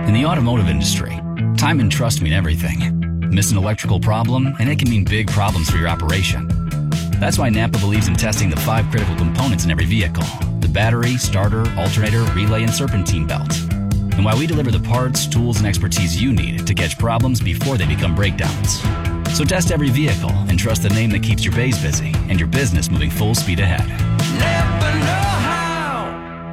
In the automotive industry, time and trust mean everything. Miss an electrical problem, and it can mean big problems for your operation. That's why Napa believes in testing the 5 critical components in every vehicle: the battery, starter, alternator, relay, and serpentine belt. And why we deliver the parts, tools, and expertise you need to catch problems before they become breakdowns. So test every vehicle and trust the name that keeps your bays busy and your business moving full speed ahead. Never know how.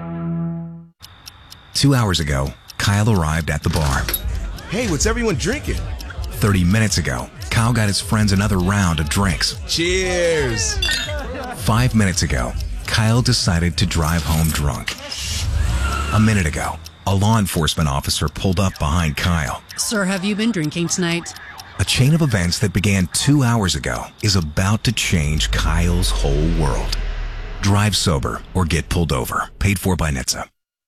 2 hours ago, Kyle arrived at the bar. Hey, what's everyone drinking? 30 minutes ago, Kyle got his friends another round of drinks. Cheers. 5 minutes ago, Kyle decided to drive home drunk. A minute ago, a law enforcement officer pulled up behind Kyle. Sir, have you been drinking tonight? A chain of events that began 2 hours ago is about to change Kyle's whole world. Drive sober or get pulled over. Paid for by NHTSA.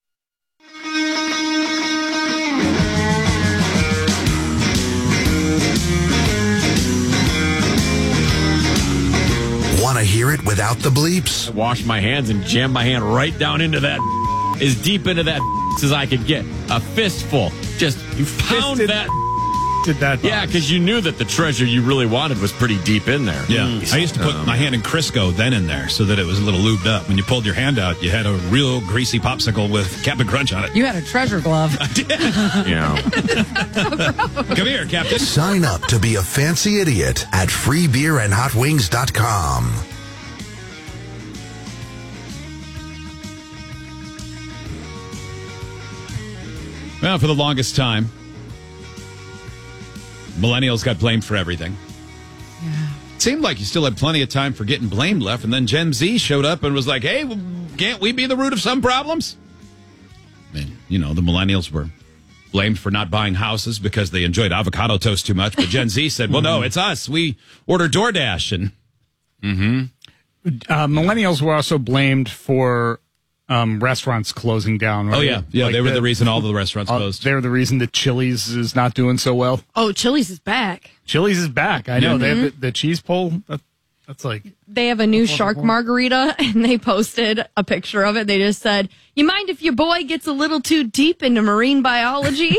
Want to hear it without the bleeps? I washed my hands and jammed my hand right down into that, as deep into that as I could get. A fistful. Just you pound that. Did that? Yeah, because you knew that the treasure you really wanted was pretty deep in there. Yeah. I used to put my hand in Crisco then in there so that it was a little lubed up. When you pulled your hand out, you had a real greasy popsicle with Captain Crunch on it. You had a treasure glove. I did. Yeah. Come here, Captain. Sign up to be a fancy idiot at freebeerandhotwings.com. Well, for the longest time, millennials got blamed for everything. Yeah. It seemed like you still had plenty of time for getting blamed left, and then Gen Z showed up and was like, hey, well, can't we be the root of some problems? And, you know, the millennials were blamed for not buying houses because they enjoyed avocado toast too much, but Gen Z said, well, no, it's us. We order DoorDash. And millennials were also blamed for restaurants closing down. Right? Oh, yeah. Yeah, like they were the reason all the restaurants closed. They were the reason that Chili's is not doing so well. Oh, Chili's is back. Chili's is back. I know. They have the cheese pull. That's like... They have a new shark margarita, and they posted a picture of it. They just said, you mind if your boy gets a little too deep into marine biology?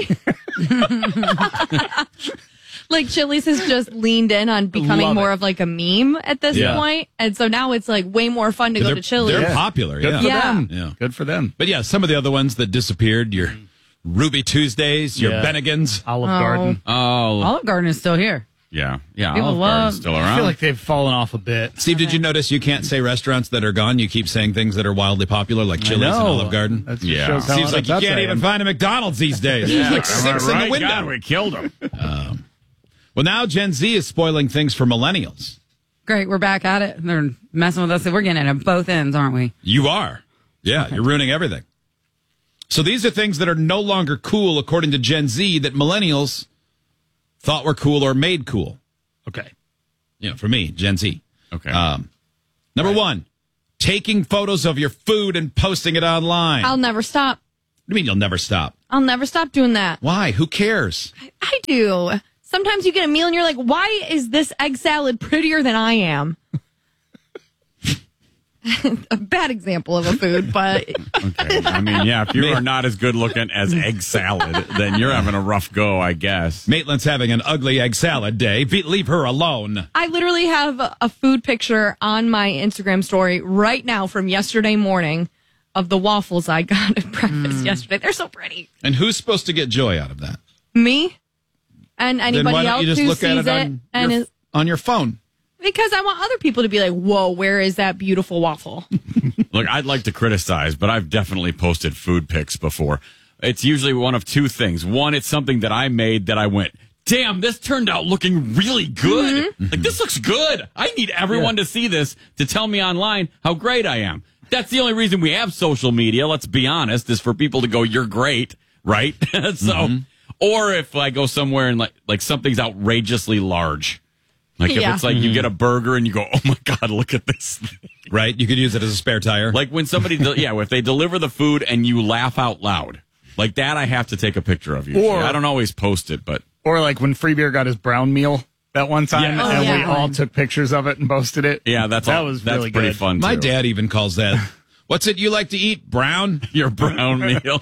Like, Chili's has just leaned in on becoming more of like a meme at this point. And so now it's like way more fun to go to Chili's. They're popular. Good for them. Yeah. Good for them. But yeah, some of the other ones that disappeared, your Ruby Tuesdays, your Bennigan's. Olive Garden. Oh. Olive Garden is still here. Yeah. Yeah. People Olive Garden's still around. I feel like they've fallen off a bit. Steve, did you notice you can't say restaurants that are gone? You keep saying things that are wildly popular, like Chili's and Olive Garden. That shows how Seems like you can't even find a McDonald's these days. There's like 6 in the window. God, we killed them. Well, now Gen Z is spoiling things for millennials. Great, we're back at it. They're messing with us. We're getting it at both ends, aren't we? You are. Yeah, you're ruining everything. So these are things that are no longer cool, according to Gen Z, that millennials thought were cool or made cool. Okay. You know, for me, Gen Z. Okay. Number one, taking photos of your food and posting it online. I'll never stop. What do you mean you'll never stop? I'll never stop doing that. Why? Who cares? I do. Sometimes you get a meal and you're like, why is this egg salad prettier than I am? A bad example of a food, but... Okay. I mean, yeah, if you are not as good looking as egg salad, then you're having a rough go, I guess. Maitland's having an ugly egg salad day. Leave her alone. I literally have a food picture on my Instagram story right now from yesterday morning of the waffles I got at breakfast yesterday. They're so pretty. And who's supposed to get joy out of that? Me and anybody else who sees it on your phone. Because I want other people to be like, whoa, where is that beautiful waffle? Look, I'd like to criticize, but I've definitely posted food pics before. It's usually one of two things. One, it's something that I made that I went, damn, this turned out looking really good. Mm-hmm. Like, this looks good. I need everyone to see this to tell me online how great I am. That's the only reason we have social media, let's be honest, is for people to go, you're great, right? Or if I go somewhere and like something's outrageously large. Like if it's like you get a burger and you go, oh my God, look at this thing. Right? You could use it as a spare tire. Like when somebody, if they deliver the food and you laugh out loud. Like that, I have to take a picture of you. I don't always post it, but. Or like when Free Beer got his brown meal that one time we all took pictures of it and posted it. Yeah, that was really pretty good. fun, too. My dad even calls that, what's it you like to eat? Brown? Your brown meal.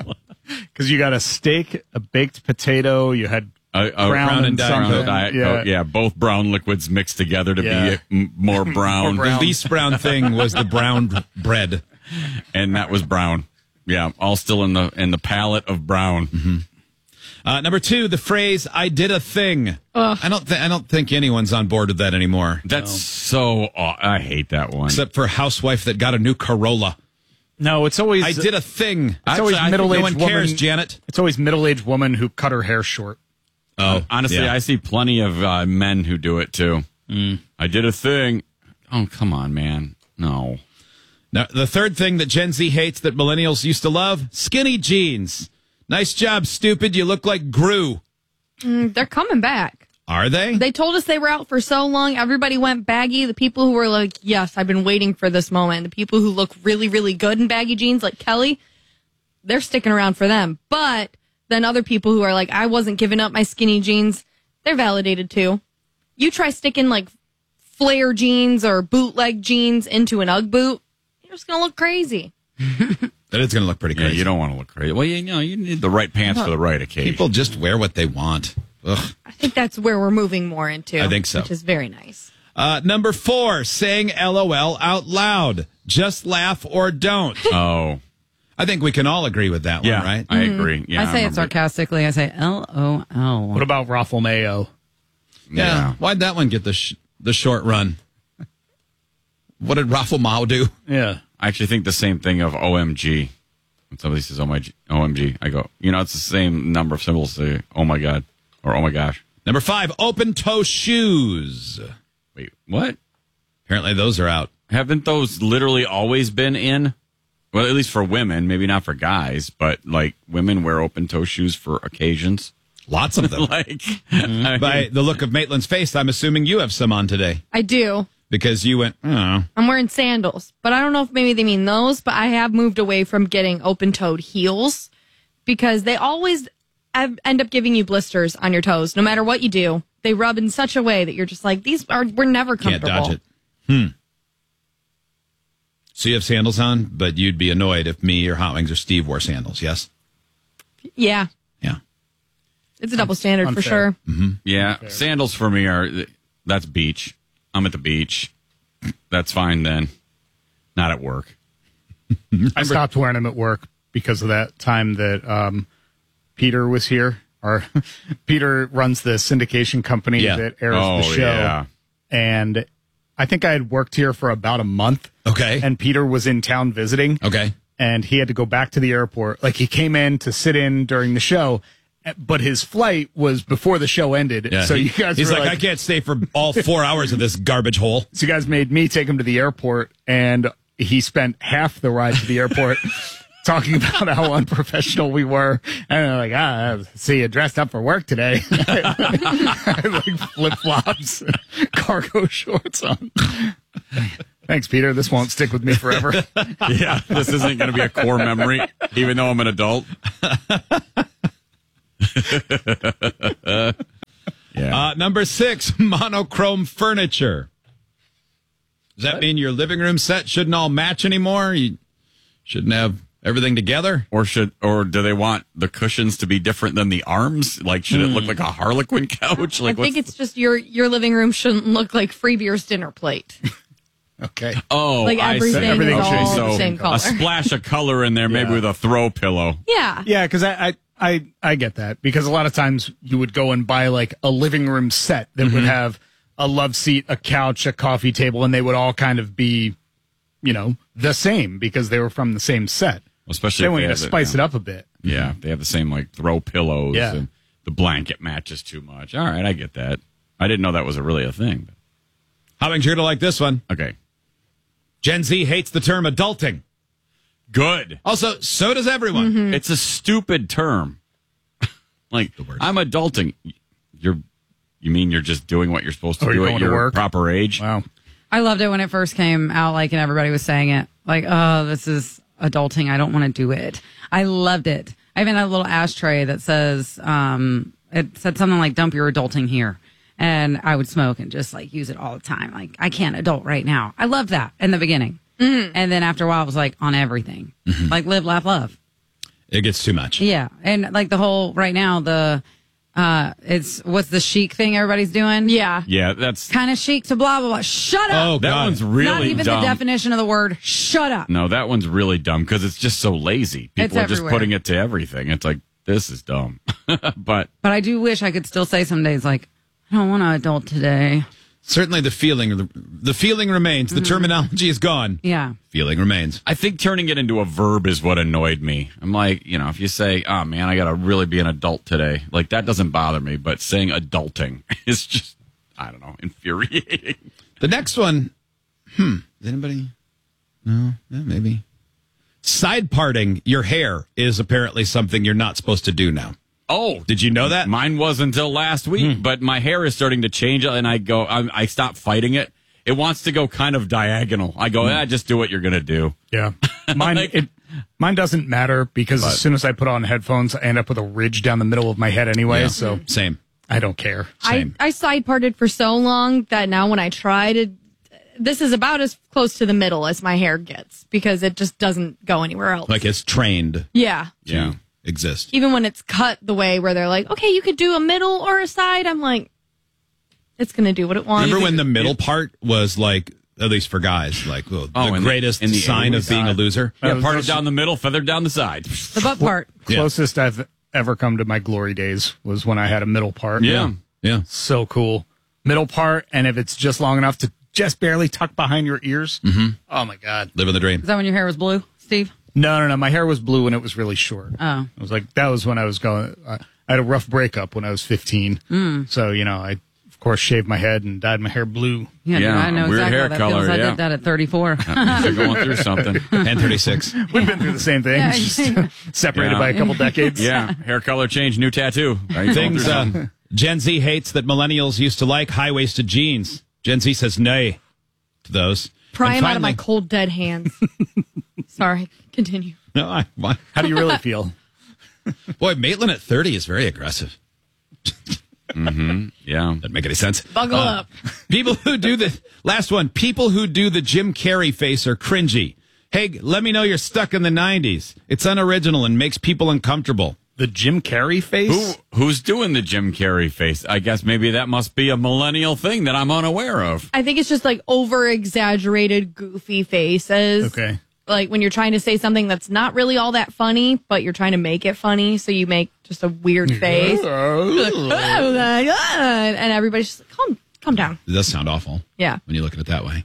Because you got a steak, a baked potato, you had brown and Diet Coke. Yeah, both brown liquids mixed together to be more brown. The least brown thing was the brown bread, and that was brown. Yeah, all still in the palette of brown. Mm-hmm. Number 2, the phrase "I did a thing." I don't think anyone's on board with that anymore. That's so. I hate that one. Except for housewife that got a new Corolla. No, it's always I did a thing. It's always middle-aged woman. No one cares, Janet. It's always middle-aged woman who cut her hair short. Oh, honestly, I see plenty of men who do it too. I did a thing. Oh, come on, man. No. Now, the third thing that Gen Z hates that millennials used to love: skinny jeans. Nice job, stupid. You look like Gru. They're coming back. Are they? They told us they were out for so long. Everybody went baggy. The people who were like, yes, I've been waiting for this moment. The people who look really, really good in baggy jeans, like Kelly, they're sticking around for them. But then other people who are like, I wasn't giving up my skinny jeans, they're validated too. You try sticking like flare jeans or bootleg jeans into an Ugg boot, you're just going to look crazy. That is going to look pretty crazy. Yeah, you don't want to look crazy. Well, you need the right pants for the right occasion. People just wear what they want. Ugh. I think that's where we're moving more into. I think so. Which is very nice. Number 4, saying LOL out loud. Just laugh or don't. Oh. I think we can all agree with that one, right? I agree. Yeah, I say it sarcastically. I say LOL. What about Raffle Mayo? Yeah. Why'd that one get the short run? What did Raffle Mao do? Yeah. I actually think the same thing of OMG. When somebody says OMG, I go, it's the same number of symbols to oh my God or oh my gosh. Number 5, open toe shoes. Wait, what? Apparently those are out. Haven't those literally always been in? Well, at least for women, maybe not for guys, but like women wear open toe shoes for occasions. Lots of them. By the look of Maitland's face, I'm assuming you have some on today. I do. Because you went, oh. I'm wearing sandals, but I don't know if maybe they mean those, but I have moved away from getting open-toed heels because they always end up giving you blisters on your toes. No matter what you do, they rub in such a way that you're just like, we're never comfortable. Can't dodge it. So you have sandals on, but you'd be annoyed if me or Hot Wings or Steve wore sandals, yes? Yeah. Yeah. It's a double standard for sure. Mm-hmm. Yeah. Unfair. Sandals for me that's beach. I'm at the beach. That's fine then. Not at work. I stopped wearing them at work because of that time that Peter was here. Peter runs the syndication company that airs the show. Yeah. And I think I had worked here for about a month. Okay. And Peter was in town visiting. Okay. And he had to go back to the airport. Like, he came in to sit in during the show, but his flight was before the show ended. Yeah, so you guys he's were like, I can't stay for all 4 hours of this garbage hole. So you guys made me take him to the airport, and he spent half the ride to the airport talking about how unprofessional we were. And I'm like, see you dressed up for work today. I had like flip-flops, cargo shorts on. Thanks, Peter. This won't stick with me forever. Yeah, this isn't going to be a core memory, even though I'm an adult. Number 6, monochrome furniture. Does that mean your living room set shouldn't all match anymore? You shouldn't have everything together? Or do they want the cushions to be different than the arms? Like, should it look like a Harlequin couch? Like, I think it's just your living room shouldn't look like Free Beer's dinner plate. Okay. Oh, like everything is all the same color. A splash of color in there, maybe with a throw pillow. Yeah. Yeah, because I get that, because a lot of times you would go and buy like a living room set that would have a love seat, a couch, a coffee table, and they would all kind of be, the same because they were from the same set. Especially then if we they got to have spice it up a bit. Yeah, they have the same like throw pillows and the blanket matches too much. All right, I get that. I didn't know that was really a thing. Hobbings, you're going to like this one. Okay. Gen Z hates the term adulting. Good. Also, so does everyone. It's a stupid term. Like, I'm adulting. You mean you're just doing what you're supposed to do at your proper age? Wow. I loved it when it first came out, and everybody was saying it. Like, oh, this is adulting. I don't want to do it. I loved it. I even had a little ashtray that says, it said something like, dump your adulting here. And I would smoke and just use it all the time. Like, I can't adult right now. I loved that in the beginning. And then after a while, it was on everything. Like, live, laugh, love. It gets too much. Yeah. And like the whole, right now, it's, what's the chic thing everybody's doing? Yeah. Yeah, that's Kind of chic to blah, blah, blah. Shut up. Oh, that God. one's really Not even dumb. the definition of the word. Shut up. No, that one's really dumb because it's just so lazy. People It's are just everywhere. putting it to everything. It's like, this is dumb. But But I do wish I could still say some days like, I don't want to adult today. Certainly the feeling remains. The terminology is gone. Yeah. Feeling remains. I think turning it into a verb is what annoyed me. I'm like, if you say, oh man, I got to really be an adult today, like that doesn't bother me. But saying adulting is just, I don't know, infuriating. The next one, is anybody? No, yeah, maybe. Side parting your hair is apparently something you're not supposed to do now. Oh, Did you know that? mine was until last week, but my hair is starting to change, and I stop fighting it. It wants to go kind of diagonal. I go, just do what you're gonna do. Yeah. Mine doesn't matter because as soon as I put on headphones, I end up with a ridge down the middle of my head anyway. Yeah. So Same. I don't care. Same. I side parted for so long that now when I try to, this is about as close to the middle as my hair gets because it just doesn't go anywhere else. Like it's trained Yeah. Yeah. to exist. Even when it's cut the way where they're like, okay, you could do a middle or a side. I'm like, it's going to do what it wants. Remember when the middle part was like, at least for guys, like the in greatest in the sign of 80s. being a loser? Yeah, parted down the middle, feathered down the side. The butt part. Closest I've ever come to my glory days was when I had a middle part. Yeah. Yeah. So cool. Middle part, and if it's just long enough to just barely tuck behind your ears. Mm-hmm. Oh, my God. Living the dream. Is that when your hair was blue, Steve? No. My hair was blue when it was really short. Oh. It was like, that was when I was going, I had a rough breakup when I was 15. So, I, of course, shaved my head and dyed my hair blue. Yeah, Yeah, I know weird exactly hair how that color, feels. I yeah. did that at 34. You're going through something. And 36. We've been through the same thing, Yeah, just yeah. separated Yeah. by a couple decades. Yeah, hair color change, new tattoo. Right, going Things through something. Gen Z hates that millennials used to like high-waisted jeans. Gen Z says nay to those. Pry And him out of my finally- cold, dead hands. Sorry. Continue. No, How do you really feel? Boy, Maitland at 30 is very aggressive. Yeah. Doesn't make any sense. Buckle up. People who do the last one, people who do the Jim Carrey face are cringy. Hey, let me know you're stuck in the 90s. It's unoriginal and makes people uncomfortable. The Jim Carrey face? Who's doing the Jim Carrey face? I guess maybe that must be a millennial thing that I'm unaware of. I think it's just like over exaggerated, goofy faces. Okay. Like when you're trying to say something that's not really all that funny, but you're trying to make it funny, so you make just a weird face. Like, oh my God. And everybody's just like, calm down. It does sound awful Yeah. when you look at it that way.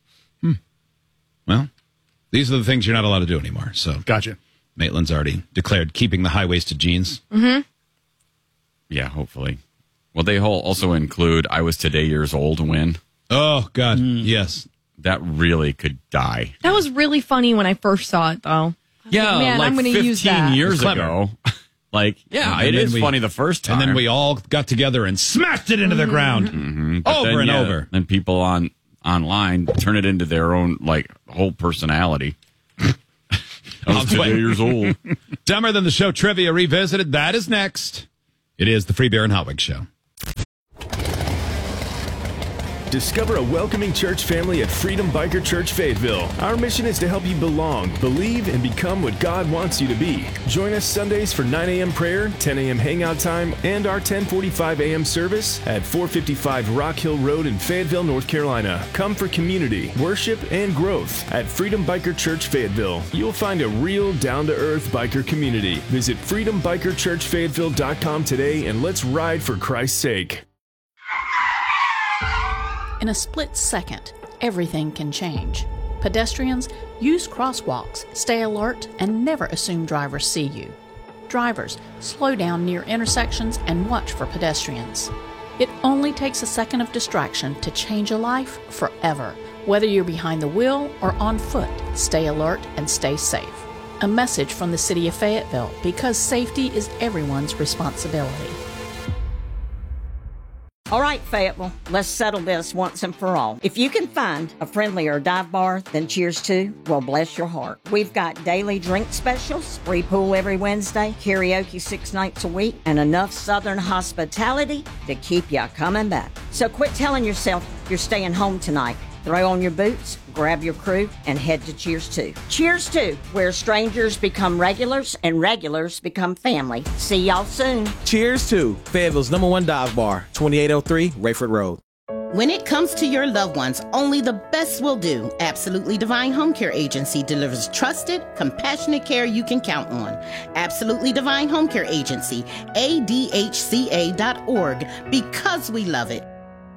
Well, these are the things you're not allowed to do anymore. So Gotcha. Maitland's already declared keeping the high-waisted jeans. Yeah, hopefully. Well, they also include I was today years old when. Oh, God. Yes. That really could die. That was really funny when I first saw it, though. Yeah, Man, like I'm gonna 15 use that. years Clever. ago. Like, yeah, And it then is we- funny the first time. And then we all got together and smashed it into the ground. But Over then, and yeah, over. Then people online turn it into their own, like, whole personality. I was today years old. Dumber Than the Show Trivia Revisited. That is next. It is the Free Beer and Hot Wings Show. Discover a welcoming church family at Freedom Biker Church Fayetteville. Our mission is to help you belong, believe, and become what God wants you to be. Join us Sundays for 9 a.m. prayer, 10 a.m. hangout time, and our 10:45 a.m. service at 455 Rock Hill Road in Fayetteville, North Carolina. Come for community, worship, and growth at Freedom Biker Church Fayetteville. You'll find a real down-to-earth biker community. Visit freedombikerchurchfayetteville.com today and let's ride for Christ's sake. In a split second, everything can change. Pedestrians, use crosswalks, stay alert, and never assume drivers see you. Drivers, slow down near intersections and watch for pedestrians. It only takes a second of distraction to change a life forever. Whether you're behind the wheel or on foot, stay alert and stay safe. A message from the City of Fayetteville, because safety is everyone's responsibility. All right, Fayetteville, let's settle this once and for all. If you can find a friendlier dive bar than Cheers 2, well, bless your heart. We've got daily drink specials, free pool every Wednesday, karaoke 6 nights a week, and enough Southern hospitality to keep you coming back. So quit telling yourself you're staying home tonight Throw on your boots, grab your crew, and head to Cheers 2. Cheers 2, where strangers become regulars and regulars become family. See y'all soon. Cheers 2, Fayetteville's #1 dive bar, 2803 Rayford Road. When it comes to your loved ones, only the best will do. Absolutely Divine Home Care Agency delivers trusted, compassionate care you can count on. Absolutely Divine Home Care Agency, ADHCA.org, because we love it.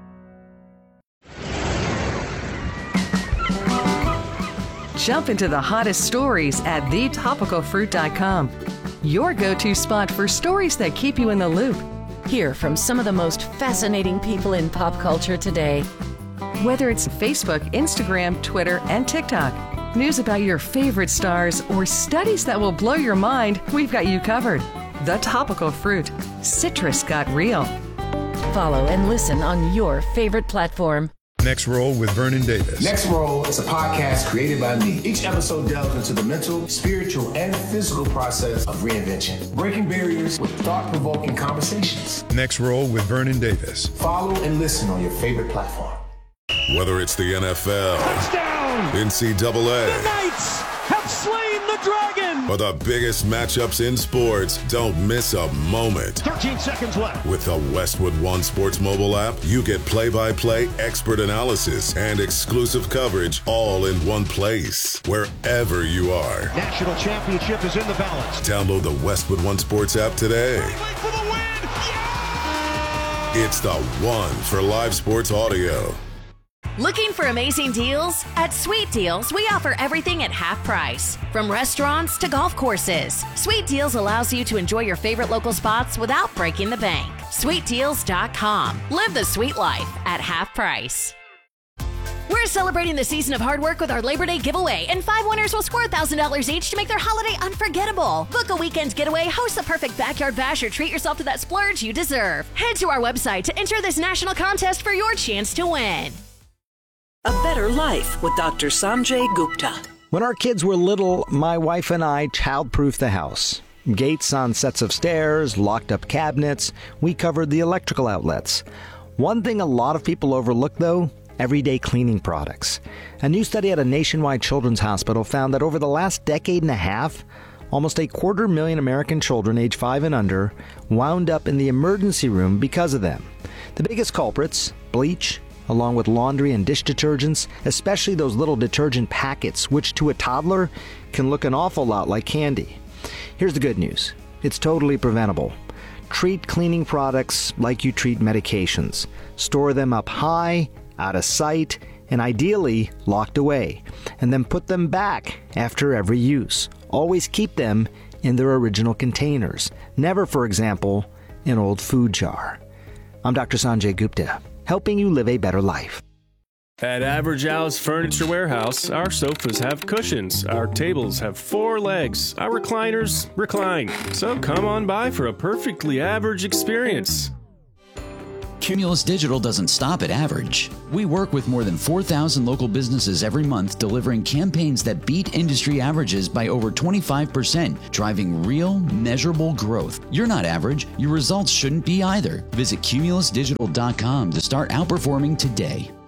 Jump into the hottest stories at thetopicalfruit.com. Your go-to spot for stories that keep you in the loop. Hear from some of the most fascinating people in pop culture today. Whether it's Facebook, Instagram, Twitter, and TikTok, news about your favorite stars, or studies that will blow your mind, we've got you covered. The Topical Fruit. Citrus got real. Follow and listen on your favorite platform. Next Roll with Vernon Davis. Next Roll is a podcast created by me. Each episode delves into the mental, spiritual, and physical process of reinvention, breaking barriers with thought-provoking conversations. Next Roll with Vernon Davis. Follow and listen on your favorite platform. Whether it's the NFL, Touchdown! NCAA, The Knights have slain the dragon! or the biggest matchups in sports, don't miss a moment. 13 seconds left. With the Westwood One Sports mobile app, you get play-by-play expert analysis and exclusive coverage all in one place, wherever you are. National championship is in the balance. Download the Westwood One Sports app today. For the win! It's the one for live sports audio. Looking for amazing deals? At Sweet Deals, we offer everything at half price. From restaurants to golf courses, Sweet Deals allows you to enjoy your favorite local spots without breaking the bank. SweetDeals.com. Live the sweet life at half price. We're celebrating the season of hard work with our Labor Day giveaway, and 5 winners will score $1,000 each to make their holiday unforgettable. Book a weekend getaway, host the perfect backyard bash, or treat yourself to that splurge you deserve. Head to our website to enter this national contest for your chance to win. A Better Life with Dr. Sanjay Gupta. When our kids were little, my wife and I childproofed the house. Gates on sets of stairs, locked up cabinets. We covered the electrical outlets. One thing a lot of people overlook, though, everyday cleaning products. A new study at a nationwide children's hospital found that over the last decade and a half, almost 250,000 American children age 5 and under wound up in the emergency room because of them. The biggest culprits, bleach, along with laundry and dish detergents, especially those little detergent packets, which to a toddler can look an awful lot like candy. Here's the good news. It's totally preventable. Treat cleaning products like you treat medications. Store them up high, out of sight, and ideally locked away. And then put them back after every use. Always keep them in their original containers. Never, for example, an old food jar. I'm Dr. Sanjay Gupta, helping you live a better life. At Average Al's Furniture Warehouse, our sofas have cushions, our tables have 4 legs, our recliners recline. So come on by for a perfectly average experience. Cumulus Digital doesn't stop at average. We work with more than 4,000 local businesses every month, delivering campaigns that beat industry averages by over 25%, driving real, measurable growth. You're not average. Your results shouldn't be either. Visit cumulusdigital.com to start outperforming today.